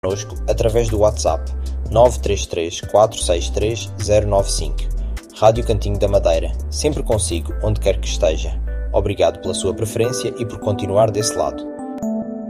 connosco através do WhatsApp 933 463 095. Rádio Cantinho da Madeira, sempre consigo, onde quer que esteja. Obrigado pela sua preferência e por continuar desse lado.